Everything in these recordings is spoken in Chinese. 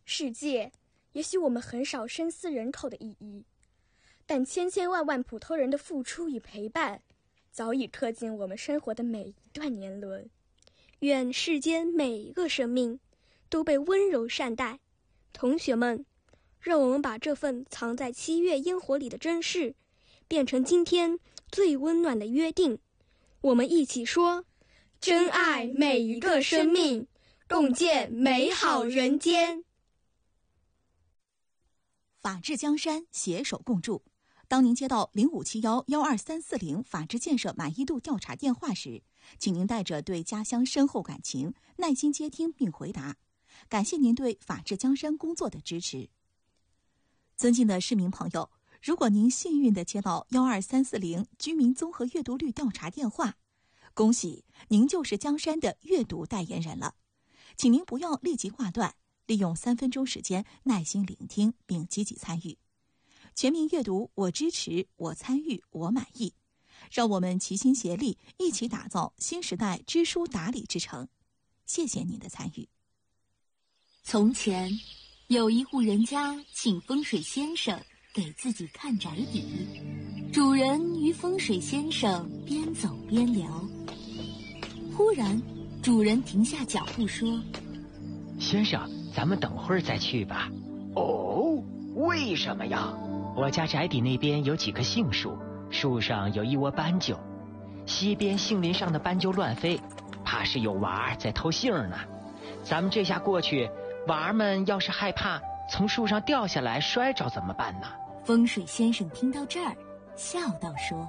世界，也许我们很少深思人口的意义，但千千万万普通人的付出与陪伴，早已刻进我们生活的每一段年轮。 愿世间每一个生命都被温柔善待。同学们，让我们把这份藏在7月烟火里的珍视，变成今天最温暖的约定。我们一起说： 珍爱每一个生命，共建美好人间。 法治江山，携手共筑。当您接到0571-12340法治建设满意度调查电话时，请您带着对家乡深厚感情，耐心接听并回答。感谢您对法治江山工作的支持。尊敬的市民朋友，如果您幸运地接到12340居民综合阅读率调查电话，恭喜您就是江山的阅读代言人了。请您不要立即挂断，利用3分钟时间耐心聆听并积极参与。全民阅读，我支持，我参与，我满意。让我们齐心协力，一起打造新时代知书达理之城。谢谢您的参与。 从前，有一户人家请风水先生给自己看宅邸。主人与风水先生边走边聊，忽然，主人停下脚步说：“ 先生，咱们等会儿再去吧。”“ 哦，为什么呀？”“ 我家宅邸那边有几棵杏树，树上有一窝斑鸠，西边杏林上的斑鸠乱飞，怕是有娃儿在偷杏呢。咱们这下过去，娃儿们要是害怕从树上掉下来摔着怎么办呢？” 风水先生听到这儿，笑道说：“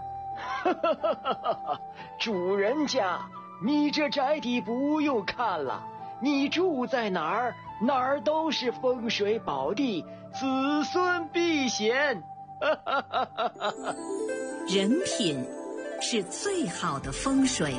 主人家，你这宅邸不用看了，你住在哪儿，哪儿都是风水宝地，子孙避险。” 人品是最好的风水。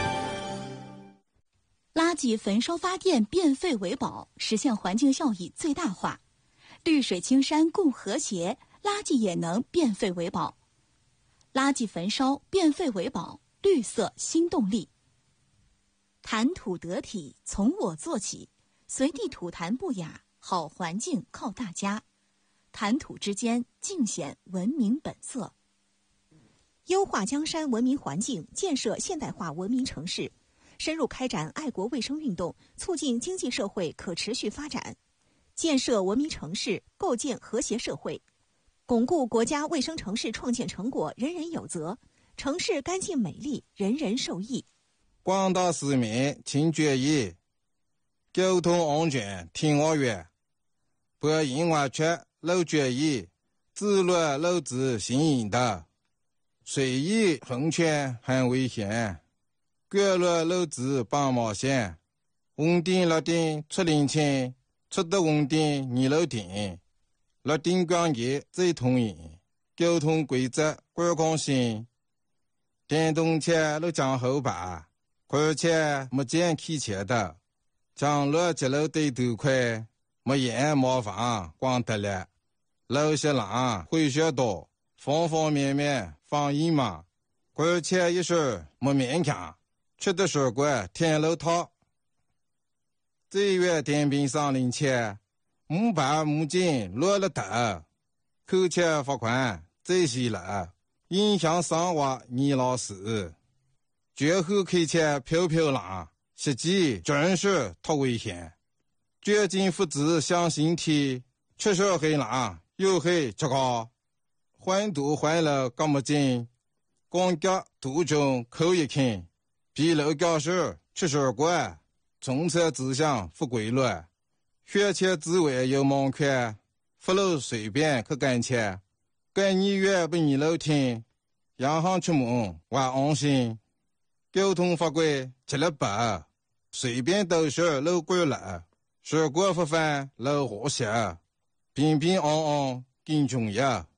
垃圾焚烧发电，变废为宝，实现环境效益最大化。绿水青山共和谐，垃圾也能变废为宝。垃圾焚烧，变废为宝，绿色新动力。谈吐得体，从我做起，随地吐痰不雅，好环境靠大家。谈吐之间，尽显文明本色。优化江山文明环境，建设现代化文明城市，深入开展爱国卫生运动，促进经济社会可持续发展，建设文明城市，构建和谐社会，巩固国家卫生城市创建成果，人人有责，城市干净美丽，人人受益。 广大市民请注意，交通安全听我话，不因为缺漏注意，自律漏子行引导，随意横穿很危险，过路漏子帮冒险，红灯绿灯出领情，出得红灯你漏停，绿灯光节最通行，交通规则观光性，电动车都讲后排，而且没见开车的，将路节路对头快，没眼麻烦光得了，路些浪会学多，方方面面放一嘛，而且一时没勉强，吃的水果天路套，这月电瓶上领钱，木板木筋落了头，扣钱罚款这些了，影响生活你老师。绝后开车飘飘浪，实际真是太危险。绝境复制向心体，确实很浪，又很糟糕。环堵环了干么紧，光脚途中扣一看，疲劳教室吃水果，从车指向不规律，学前之外有门槛，不漏随便去干切，干你越不你漏听，洋行出门还安心。交通法规吃了白，随便都是漏规了，水果不犯漏和谐，平平安安更重要。